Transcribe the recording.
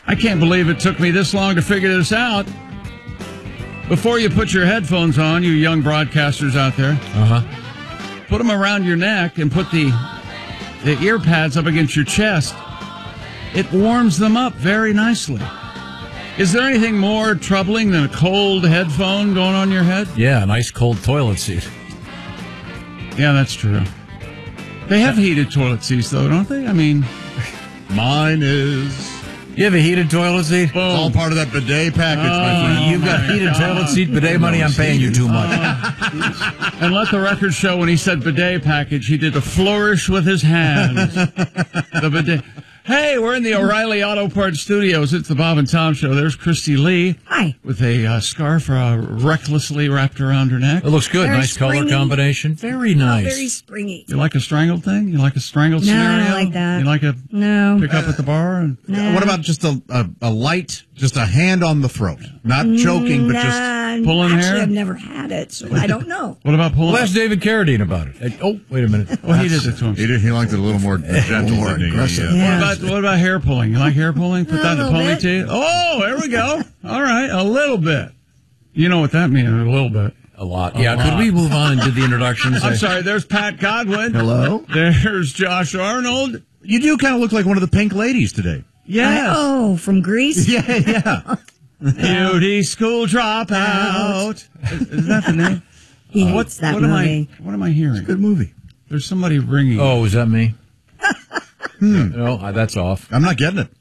I can't believe it took me this long to figure this out. Before you put your headphones on, you young broadcasters out there, put them around your neck and put the ear pads up against your chest. It warms them up very nicely. Is there anything more troubling than a cold headphone going on your head? Yeah, a nice cold toilet seat. Yeah, that's true. They have heated toilet seats, though, don't they? I mean, mine is. You have a heated toilet seat? It's all part of that bidet package, my friend. You've got heated toilet seat, bidet money, I'm paying you too much. And let the record show when he said bidet package, he did a flourish with his hands. The bidet. Hey, we're in the O'Reilly Auto Parts Studios. It's the Bob and Tom Show. There's Christy Lee. Hi. With a scarf recklessly wrapped around her neck. It looks good. Very nice springy. color combination. Very nice. Very springy. You like a strangled thing? You like a strangled No, I scenario? don't like that. You like a pick up at the bar? And What about just a light, just a hand on the throat? Not choking, but just pulling actually, hair? I've never had it, so I don't know. What about pulling? Well, ask David Carradine about it. Oh, wait a minute. Well, he did it to him. He liked it a little more gentle, more didn't he? aggressive. Yeah. What about hair pulling? You like hair pulling? Put that in a little bit. ponytail. Oh, there we go. All right, a little bit. You know what that means? A little bit. A lot. Could we move on and do the introductions? I'm sorry. There's Pat Godwin. Hello. There's Josh Arnold. You do kind of look like one of the pink ladies today. Yes. From Greece? Yeah. Beauty school dropout. Is that the name? He hates that movie. What am I hearing? Good movie. There's somebody ringing. Oh, is that me? No, that's off. I'm not getting it.